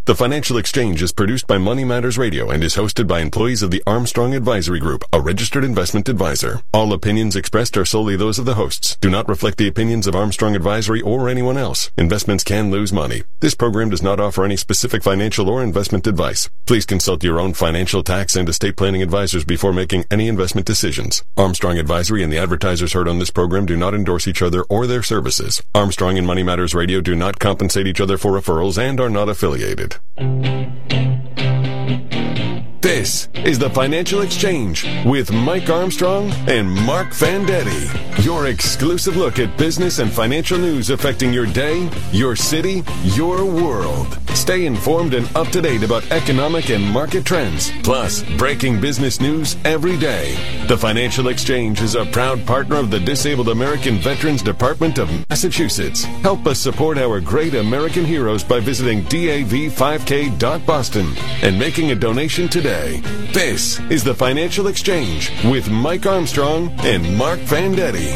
The Financial Exchange is produced by Money Matters Radio and is hosted by employees of the Armstrong Advisory Group, a registered investment advisor. All opinions expressed are solely those of the hosts. Do not reflect the opinions of Armstrong Advisory or anyone else. Investments can lose money. This program does not offer any specific financial or investment advice. Please consult your own financial, tax, and estate planning advisors before making any investment decisions. Armstrong Advisory and the advertisers heard on this program do not endorse each other or their services. Armstrong and Money Matters Radio do not compensate each other for referrals and are not affiliated. This is the Financial Exchange with Mike Armstrong and Mark Vendetti. Your exclusive look at business and financial news affecting your day, your city, your world. Stay informed and up to date about economic and market trends, plus breaking business news every day. The Financial Exchange is a proud partner of the Disabled American Veterans Department of Massachusetts. Help us support our great American heroes by visiting dav5k.boston and making a donation today. This is the Financial Exchange with Mike Armstrong and Mark Vendetti.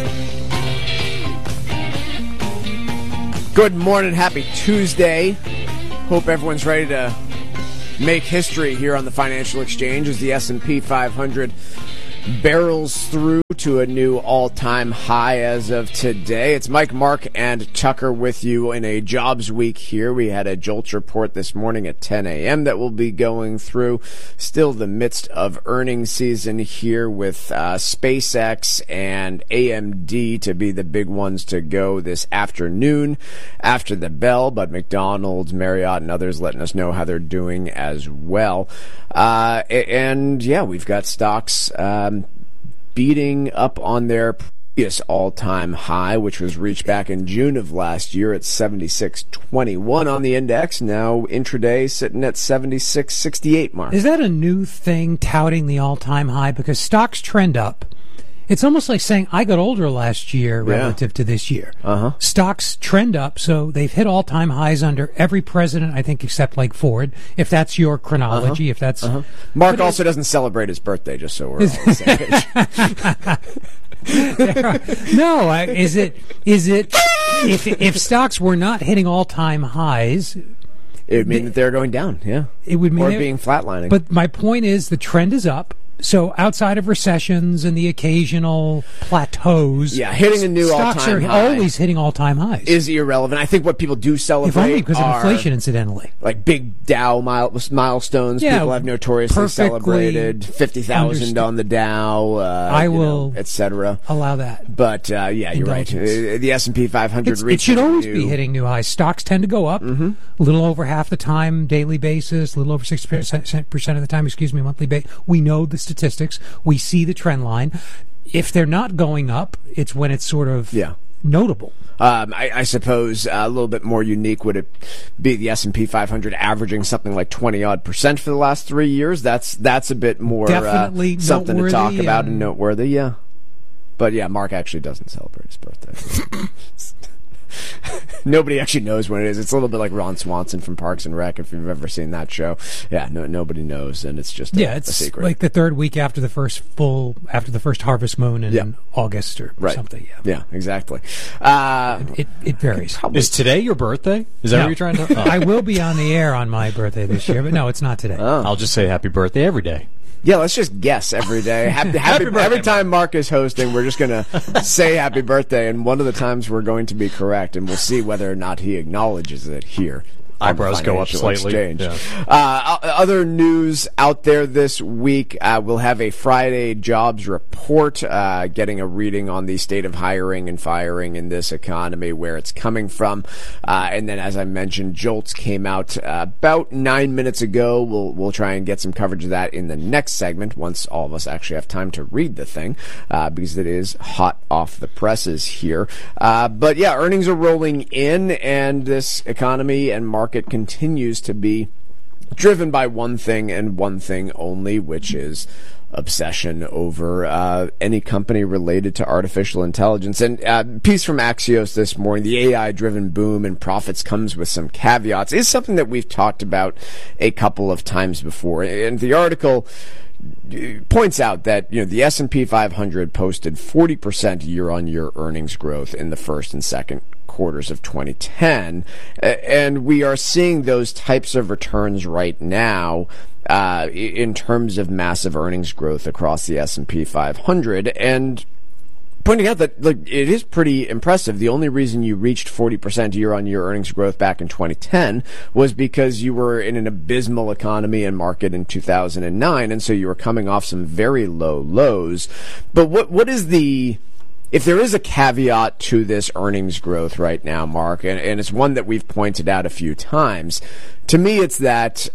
Good morning. Happy Tuesday. Hope everyone's ready to make history here on the Financial Exchange as the S&P 500 barrels through to a new all-time high as of today. It's Mike, Mark, and Tucker with you in a jobs week here. We had a JOLTS report this morning at 10 a.m. that we'll be going through. Still the midst of earnings season here with SpaceX and AMD to be the big ones to go this afternoon after the bell, but McDonald's, Marriott, and others letting us know how they're doing as well. We've got stocks beating up on their previous all-time high, which was reached back in June of last year at 76.21 on the index. Now intraday sitting at 76.68, Mark. Is that a new thing, touting the all-time high? Because stocks trend up. It's almost like saying I got older last year relative to this year. Stocks trend up, so they've hit all-time highs under every president, I think, except like Ford, if that's your chronology. If that's Mark also doesn't celebrate his birthday, just so we're all on the same page. No, is it if stocks were not hitting all-time highs, it would mean that they're going down, It would mean or being flatlining. But my point is the trend is up. So outside of recessions and the occasional plateaus, hitting a new all-time high. Stocks are always hitting all-time highs. Is irrelevant. I think what people do celebrate if only because of inflation, incidentally. Like big Dow milestones. People have notoriously celebrated 50,000 on the Dow, etc. Allow that. But, you're right. The S&P 500 it should always be hitting new highs. Stocks tend to go up a little over half the time, daily basis, a little over 6% of the time, monthly basis. We know the statistics. We see the trend line. If they're not going up, it's when it's sort of notable. I suppose a little bit more unique would it be the S&P 500 averaging something like 20-odd% for the last 3 years. That's a bit more definitely something to talk about and noteworthy. But Mark actually doesn't celebrate his birthday. Nobody actually knows when it is. It's a little bit like Ron Swanson from Parks and Rec, if you've ever seen that show. Nobody knows, and it's just a secret. Like the third week after the first harvest moon in August or something. Yeah, exactly. It varies. Is today your birthday? Is that what you're trying to? I will be on the air on my birthday this year, but no, it's not today. I'll just say happy birthday every day. Yeah, let's just guess every day. Happy every time Mark is hosting, we're just going to say happy birthday, and one of the times we're going to be correct, and we'll see whether or not he acknowledges it here. Eyebrows go up slightly. Other news out there this week, we'll have a Friday jobs report, getting a reading on the state of hiring and firing in this economy, where it's coming from. And then, as I mentioned, JOLTS came out about 9 minutes ago. We'll try and get some coverage of that in the next segment once all of us actually have time to read the thing, because it is hot off the presses here. But earnings are rolling in, and this economy and market continues to be driven by one thing and one thing only, which is obsession over any company related to artificial intelligence. And piece from Axios this morning, the AI-driven boom in profits comes with some caveats, is something that we've talked about a couple of times before. And the article points out that the S&P 500 posted 40% year-on-year earnings growth in the first and second quarters of 2010. And we are seeing those types of returns right now in terms of massive earnings growth across the S&P 500. And pointing out that it is pretty impressive. The only reason you reached 40% year-on-year earnings growth back in 2010 was because you were in an abysmal economy and market in 2009, and so you were coming off some very low lows. But what is if there is a caveat to this earnings growth right now, Mark, and it's one that we've pointed out a few times, to me it's that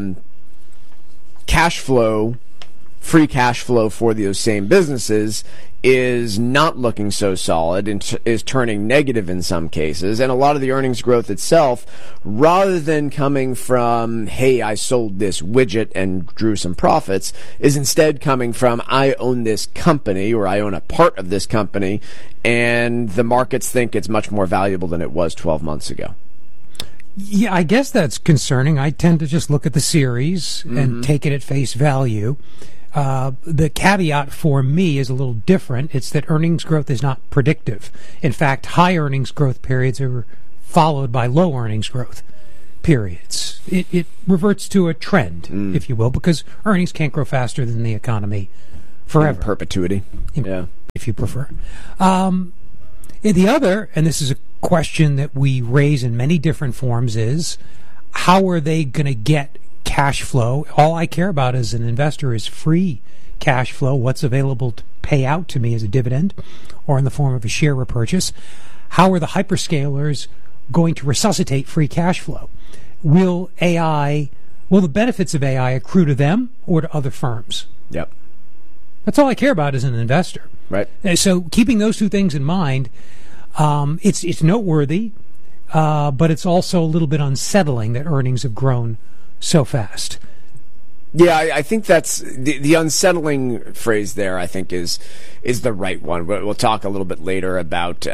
cash flow, free cash flow for those same businesses is not looking so solid and is turning negative in some cases. And a lot of the earnings growth itself, rather than coming from, hey, I sold this widget and drew some profits, is instead coming from, I own this company or I own a part of this company and the markets think it's much more valuable than it was 12 months ago. Yeah, I guess that's concerning. I tend to just look at the series and take it at face value. The caveat for me is a little different. It's that earnings growth is not predictive. In fact, high earnings growth periods are followed by low earnings growth periods. It reverts to a trend, if you will, because earnings can't grow faster than the economy forever. In perpetuity. Yeah. If you prefer. The other, and this is a question that we raise in many different forms, is how are they going to get cash flow? All I care about as an investor is free cash flow, what's available to pay out to me as a dividend or in the form of a share repurchase. How are the hyperscalers going to resuscitate free cash flow? Will the benefits of AI accrue to them or to other firms? Yep. That's all I care about as an investor. Right. So keeping those two things in mind, it's noteworthy, but it's also a little bit unsettling that earnings have grown so fast. Yeah, I think that's the unsettling phrase there. I think is the right one. We'll talk a little bit later about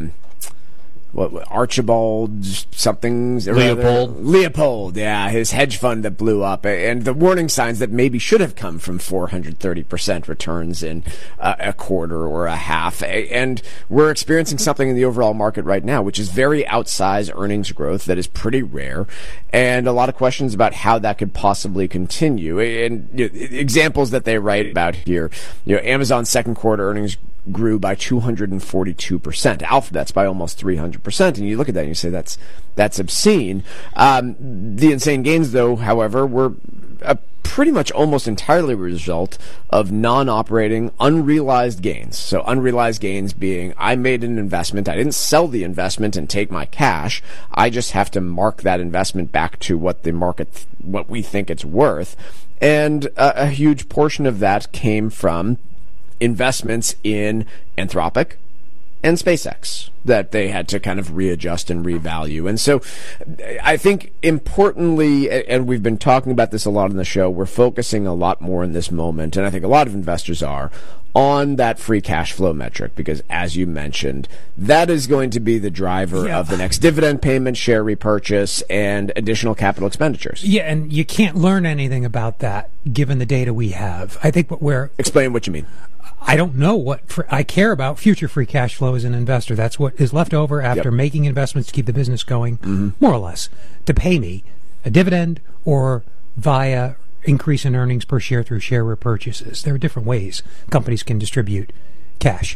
Archibald something's Leopold, yeah, his hedge fund that blew up, and the warning signs that maybe should have come from 430% returns in a quarter or a half. And we're experiencing something in the overall market right now, which is very outsized earnings growth that is pretty rare, and a lot of questions about how that could possibly continue. And examples that they write about here, Amazon's second quarter earnings grew by 242%. Alphabet's by almost 300%. And you look at that and you say that's obscene. The insane gains, though, however, were pretty much almost entirely a result of non-operating unrealized gains. So unrealized gains being, I made an investment, I didn't sell the investment and take my cash. I just have to mark that investment back to what we think it's worth. And a huge portion of that came from investments in Anthropic and SpaceX that they had to kind of readjust and revalue. And so I think importantly, and we've been talking about this a lot on the show, we're focusing a lot more in this moment, and I think a lot of investors are, on that free cash flow metric, because as you mentioned, that is going to be the driver of the next dividend payment, share repurchase, and additional capital expenditures. Yeah, and you can't learn anything about that given the data we have. I think Explain what you mean. I don't know I care about future free cash flow as an investor. That's what is left over after making investments to keep the business going, more or less, to pay me a dividend or via increase in earnings per share through share repurchases. There are different ways companies can distribute cash.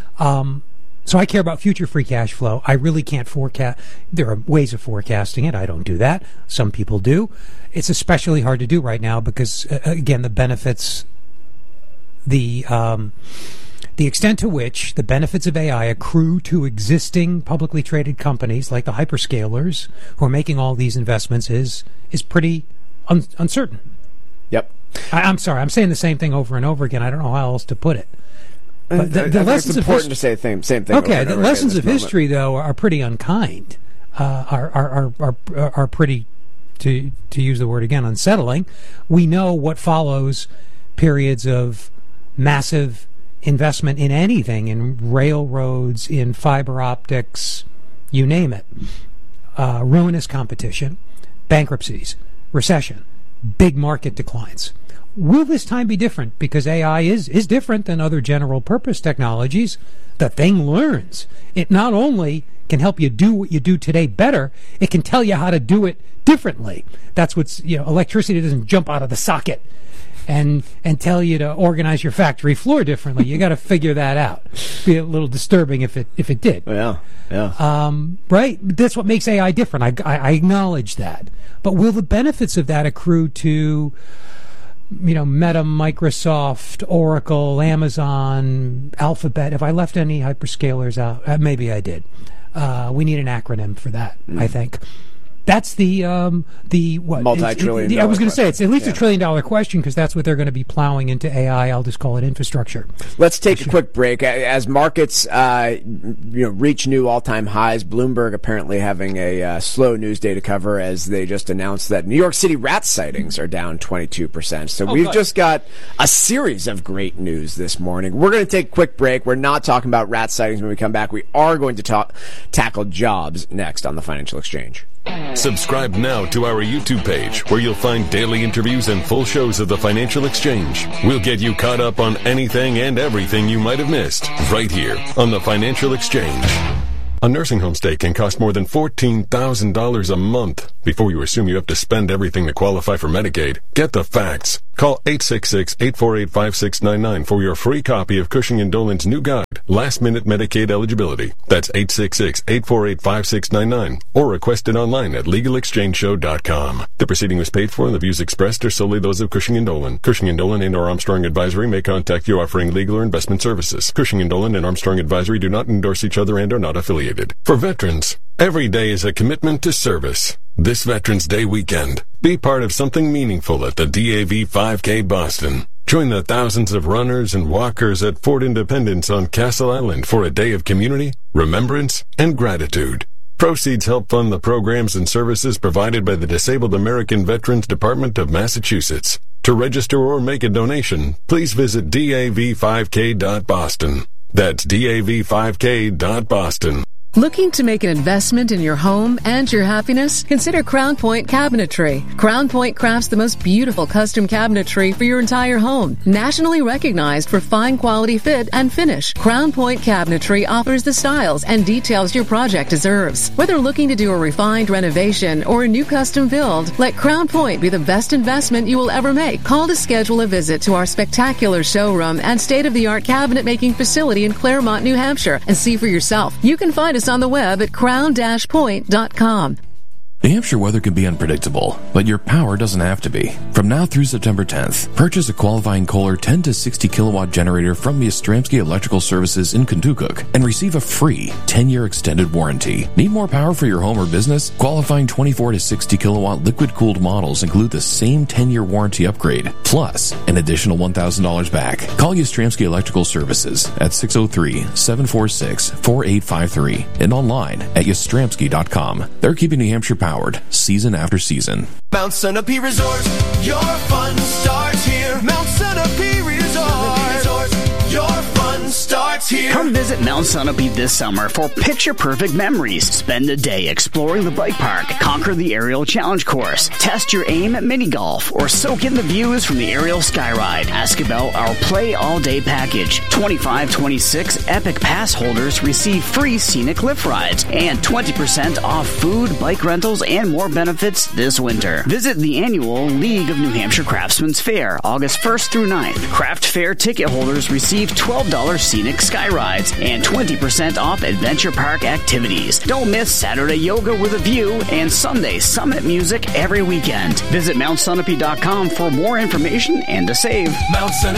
So I care about future free cash flow. I really can't forecast. There are ways of forecasting it. I don't do that. Some people do. It's especially hard to do right now because, again, the benefits... The extent to which the benefits of AI accrue to existing publicly traded companies like the hyperscalers who are making all these investments is pretty uncertain. Yep. I'm sorry. I'm saying the same thing over and over again. I don't know how else to put it. But the lessons it's important to say the same thing. Okay. The lessons of history, though, are pretty unkind. Are pretty, to use the word again, unsettling. We know what follows periods of massive investment in anything, in railroads, in fiber optics, you name it. Ruinous competition, bankruptcies, recession, big market declines. Will this time be different? Because AI is different than other general purpose technologies. The thing learns. It not only can help you do what you do today better, it can tell you how to do it differently. That's what's, electricity doesn't jump out of the socket and tell you to organize your factory floor differently. You got to figure that out. It'd be a little disturbing if it did. Yeah. Right? That's what makes AI different. I acknowledge that. But will the benefits of that accrue to Meta, Microsoft, Oracle, Amazon, Alphabet? If I left any hyperscalers out, maybe I did. We need an acronym for that, I think. That's the what? Multi-trillion. I was going to say it's at least $1 trillion question, because that's what they're going to be plowing into AI. I'll just call it infrastructure. Let's take a quick break as markets reach new all-time highs. Bloomberg apparently having a slow news day to cover, as they just announced that New York City rat sightings are down 22%. So we've just got a series of great news this morning. We're going to take a quick break. We're not talking about rat sightings when we come back. We are going to tackle jobs next on the Financial Exchange. Subscribe now to our YouTube page, where you'll find daily interviews and full shows of the Financial Exchange. We'll get you caught up on anything and everything you might have missed right here on the Financial Exchange. A nursing home stay can cost more than $14,000 a month. Before you assume you have to spend everything to qualify for Medicaid, get the facts. Call 866-848-5699 for your free copy of Cushing & Dolan's new guide, Last Minute Medicaid Eligibility. That's 866-848-5699, or request it online at LegalExchangeShow.com. The proceeding was paid for, and the views expressed are solely those of Cushing & Dolan. Cushing & Dolan and or Armstrong Advisory may contact you offering legal or investment services. Cushing & Dolan and Armstrong Advisory do not endorse each other and are not affiliated. For veterans, every day is a commitment to service. This Veterans Day weekend, be part of something meaningful at the DAV 5K Boston. Join the thousands of runners and walkers at Fort Independence on Castle Island for a day of community, remembrance, and gratitude. Proceeds help fund the programs and services provided by the Disabled American Veterans Department of Massachusetts. To register or make a donation, please visit dav5k.boston. That's dav5k.boston. Looking to make an investment in your home and your happiness? Consider Crown Point Cabinetry. Crown Point crafts the most beautiful custom cabinetry for your entire home. Nationally recognized for fine quality fit and finish, Crown Point Cabinetry offers the styles and details your project deserves. Whether looking to do a refined renovation or a new custom build, let Crown Point be the best investment you will ever make. Call to schedule a visit to our spectacular showroom and state-of-the-art cabinet making facility in Claremont, New Hampshire, and see for yourself. You can find us on the web at crown-point.com. New Hampshire weather can be unpredictable, but your power doesn't have to be. From now through September 10th, purchase a qualifying Kohler 10 to 60 kilowatt generator from Yastrzemski Electrical Services in Kentukook and receive a free 10-year extended warranty. Need more power for your home or business? Qualifying 24 to 60 kilowatt liquid-cooled models include the same 10-year warranty upgrade, plus an additional $1,000 back. Call Yastrzemski Electrical Services at 603-746-4853 and online at yastrzemski.com. They're keeping New Hampshire powered season after season. Mount Sunapee Resort, your fun starts here. Mount Sunapee Resort, your fun starts here. Come visit Mount Sunapee this summer for picture-perfect memories. Spend a day exploring the bike park, conquer the aerial challenge course, test your aim at mini golf, or soak in the views from the aerial skyride. Ask about our Play All Day package. 25-26 Epic Pass holders receive free scenic lift rides and 20% off food, bike rentals, and more benefits this winter. Visit the annual League of New Hampshire Craftsman's Fair, August 1st through 9th. Craft Fair ticket holders receive $12 scenic sky rides and 20% off adventure park activities. Don't miss Saturday yoga with a view and Sunday summit music every weekend. Visit MountSunapee.com for more information and to save. Mount Sunapee.